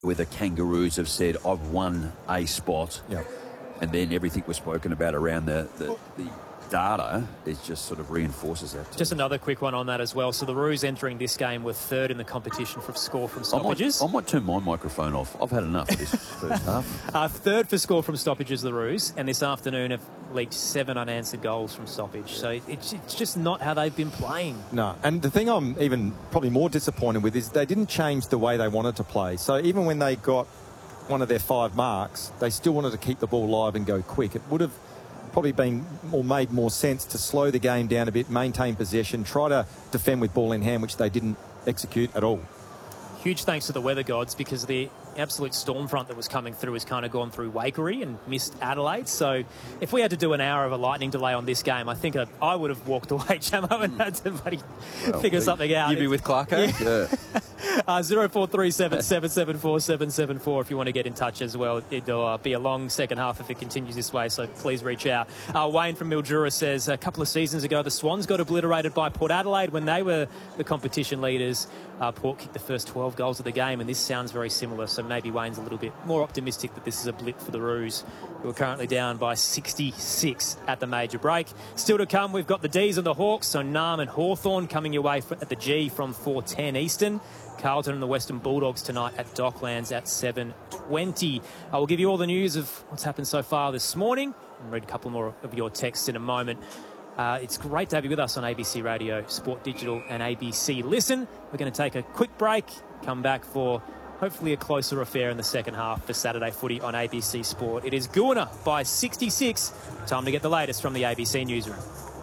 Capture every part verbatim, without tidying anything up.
where the Kangaroos have said, I've won a spot. Yep. And then everything was spoken about around the, the, the data, it just sort of reinforces that. Just another quick one on that as well. So the Roos entering this game were third in the competition for score from stoppages. I might, I might turn my microphone off. I've had enough of this first half. Uh, third for score from stoppages, the Roos, and this afternoon have leaked seven unanswered goals from stoppage. So it's, it's just not how they've been playing. No, and the thing I'm even probably more disappointed with is they didn't change the way they wanted to play. So even when they got one of their five marks, they still wanted to keep the ball live and go quick. It would have probably been or made more sense to slow the game down a bit, maintain possession, try to defend with ball in hand, which they didn't execute at all. Huge thanks to the weather gods, because the absolute storm front that was coming through has kind of gone through Waikerie and missed Adelaide. So if we had to do an hour of a lightning delay on this game, I think I, I would have walked away, Jamo, and had to bloody well, figure something out. You'd be with Clarko? Yeah. yeah. uh, zero four three seven, seven seven four, seven seven four if you want to get in touch as well. It'll uh, be a long second half if it continues this way, so please reach out. Uh, Wayne from Mildura says, a couple of seasons ago, the Swans got obliterated by Port Adelaide when they were the competition leaders. Uh, Port kicked the first twelve goals of the game, and this sounds very similar, so maybe Wayne's a little bit more optimistic that this is a blip for the Roos, who are currently down by sixty-six at the major break. Still to come, we've got the D's and the Hawks, so Nam and Hawthorn coming your way at the G from four ten Eastern. Carlton and the Western Bulldogs tonight at Docklands at seven twenty. I will give you all the news of what's happened so far this morning and read a couple more of your texts in a moment. Uh, it's great to have you with us on A B C Radio, Sport Digital and A B C Listen. We're going to take a quick break, come back for hopefully a closer affair in the second half for Saturday footy on A B C Sport. It is Goona by sixty-six. Time to get the latest from the A B C Newsroom.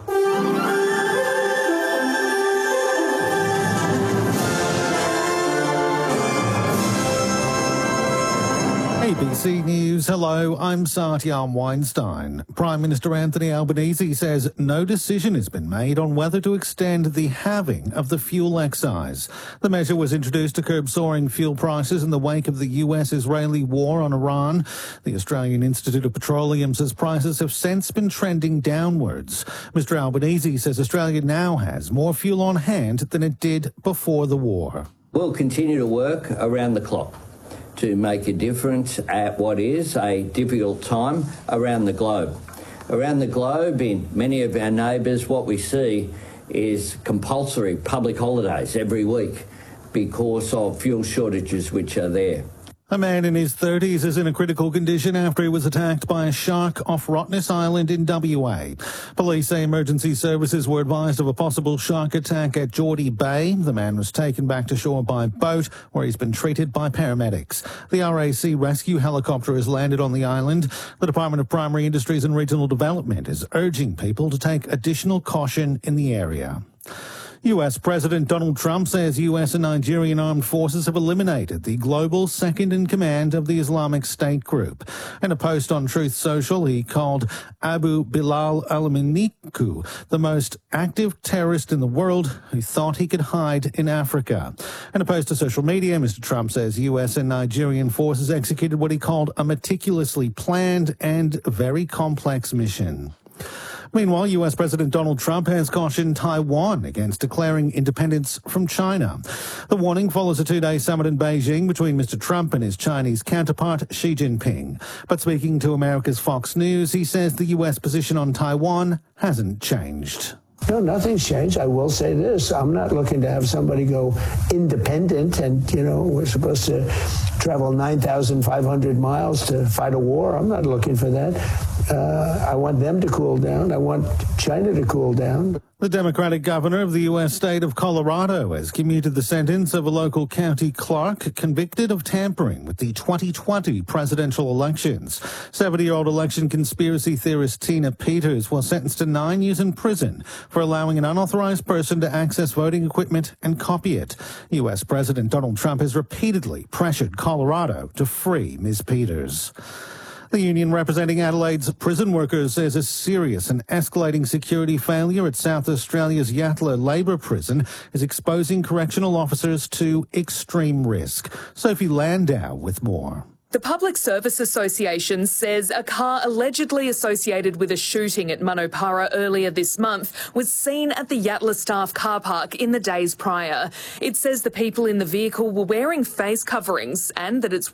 A B C News, hello, I'm Satyam Weinstein. Prime Minister Anthony Albanese says no decision has been made on whether to extend the halving of the fuel excise. The measure was introduced to curb soaring fuel prices in the wake of the U S-Israeli war on Iran. The Australian Institute of Petroleum says prices have since been trending downwards. Mister Albanese says Australia now has more fuel on hand than it did before the war. We'll continue to work around the clock to make a difference at what is a difficult time around the globe. Around the globe, in many of our neighbours, what we see is compulsory public holidays every week because of fuel shortages which are there. A man in his thirties is in a critical condition after he was attacked by a shark off Rottnest Island in W A. Police say emergency services were advised of a possible shark attack at Geordie Bay. The man was taken back to shore by boat, where he's been treated by paramedics. The R A C rescue helicopter has landed on the island. The Department of Primary Industries and Regional Development is urging people to take additional caution in the area. U S President Donald Trump says U S and Nigerian armed forces have eliminated the global second-in-command of the Islamic State group. In a post on Truth Social, he called Abu Bilal al-Miniku the most active terrorist in the world who thought he could hide in Africa. In a post to social media, Mister Trump says U S and Nigerian forces executed what he called a meticulously planned and very complex mission. Meanwhile, U S President Donald Trump has cautioned Taiwan against declaring independence from China. The warning follows a two-day summit in Beijing between Mister Trump and his Chinese counterpart, Xi Jinping. But speaking to America's Fox News, he says the U S position on Taiwan hasn't changed. No, nothing's changed. I will say this. I'm not looking to have somebody go independent and, you know, we're supposed to travel nine thousand five hundred miles to fight a war. I'm not looking for that. Uh, I want them to cool down. I want China to cool down. The Democratic governor of the U S state of Colorado has commuted the sentence of a local county clerk convicted of tampering with the twenty twenty presidential elections. seventy-year-old election conspiracy theorist Tina Peters was sentenced to nine years in prison for allowing an unauthorized person to access voting equipment and copy it. U S President Donald Trump has repeatedly pressured Colorado to free Miz Peters. The union representing Adelaide's prison workers says a serious and escalating security failure at South Australia's Yatala Labour Prison is exposing correctional officers to extreme risk. Sophie Landau with more. The Public Service Association says a car allegedly associated with a shooting at Manopara earlier this month was seen at the Yatala staff car park in the days prior. It says the people in the vehicle were wearing face coverings and that it's